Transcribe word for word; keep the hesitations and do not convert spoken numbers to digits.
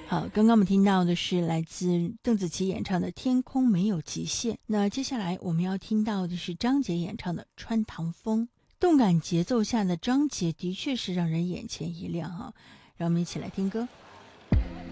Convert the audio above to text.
好，刚刚我们听到的是来自邓紫棋演唱的《天空没有极限》。那接下来我们要听到的是张杰演唱的《穿堂风》。动感节奏下的张杰的确是让人眼前一亮哈，让我们一起来听歌。